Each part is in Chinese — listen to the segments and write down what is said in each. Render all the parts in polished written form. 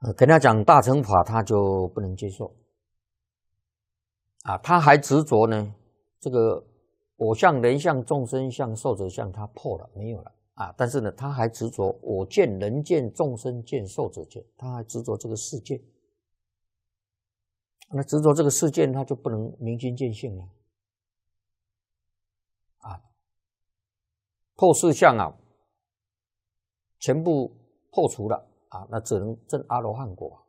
跟他讲大乘法，他就不能接受啊，他还执着呢。这个我相、人相、众生相、寿者相，他破了没有了啊？但是呢，他还执着我见、人见、众生见、寿者见，他还执着这个世界。那执着这个世界，他就不能明心见性了啊！破四相啊，全部破除了啊，那只能证阿罗汉果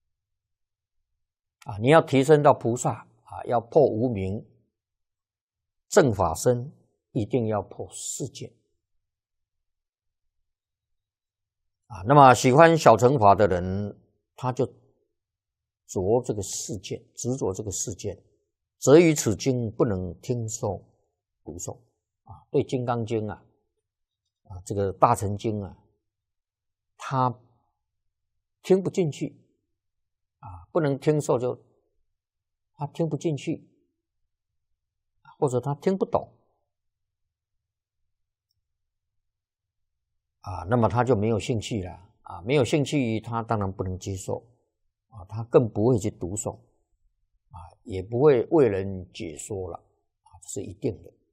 啊！你要提升到菩萨啊，要破无明、正法身，一定要破世界啊！那么喜欢小乘法的人，他就着这个世界，执着这个世界，则于此经不能听受读诵啊！对《金刚经》这个大乘经啊，他听不进去啊，不能听受就他听不进去，或者他听不懂啊，那么他就没有兴趣了啊，没有兴趣，他当然不能接受啊，他更不会去读诵啊，也不会为人解说了啊，这是一定的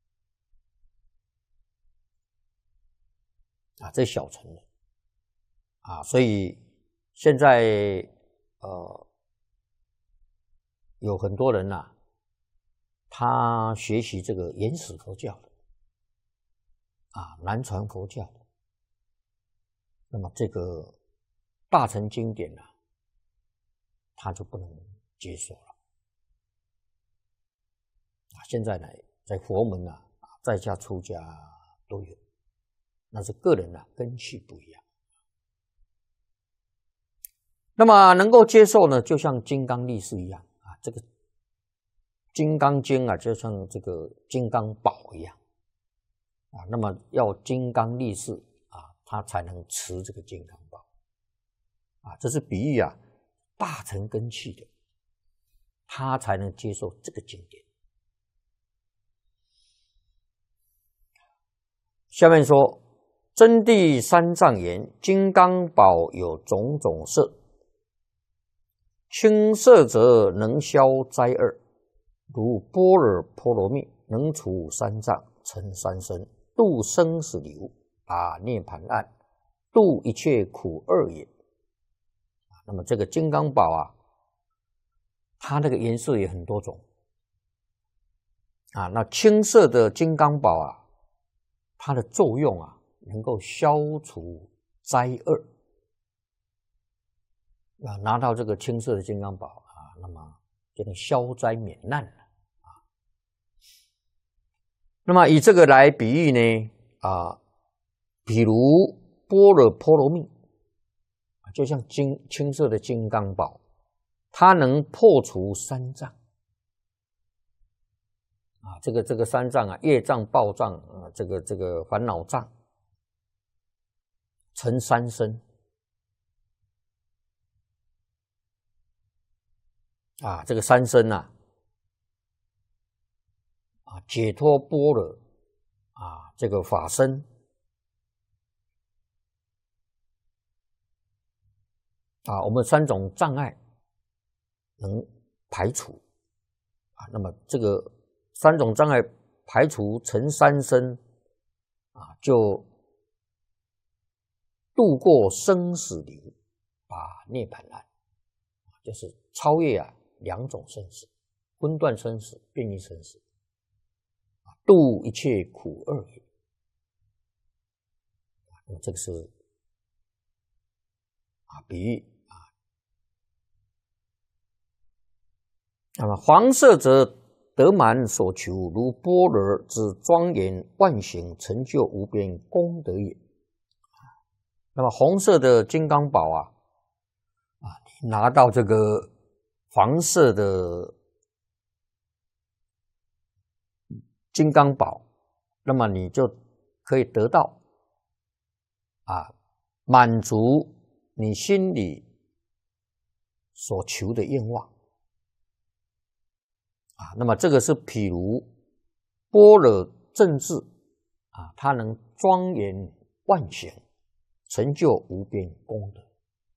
啊，这小乘的啊，所以现在有很多人他学习这个原始佛教的啊，南传佛教的，那么这个大乘经典他就不能接受了啊。现在呢，在佛门在家出家都有，那是个人根器不一样。那么能够接受呢，就像金刚力士一样啊，这个金刚经就像这个金刚宝一样啊，那么要金刚力士啊，他才能持这个金刚宝啊，这是比喻大乘根器的，他才能接受这个经典。下面说真谛三藏言，金刚宝有种种色，青色则能消灾厄，如般若波罗蜜，能除三障，成三身，度生死流，拔涅盘岸，度一切苦厄也。那么这个金刚宝它那个颜色也很多种啊。那青色的金刚宝它的作用能够消除灾厄拿到这个青色的金刚宝那么就能消灾免难了那么以这个来比喻呢比如般若波罗蜜，就像青色的金刚宝，它能破除三障这个三障业障、报障这个烦恼障，成三身这个三身解脱般若这个法身我们三种障碍能排除那么这个三种障碍排除成三身就度过生死流，拔涅盘岸，就是超越两种生死，分段生死、变异生死，度一切苦厄也。那么这个是比喻那么黄色则得满所求，如般若之庄严万行，成就无边功德也。那么红色的金刚宝拿到这个黄色的金刚宝，那么你就可以得到满足你心里所求的愿望那么这个是譬如般若正智它能庄严万行，成就无边功德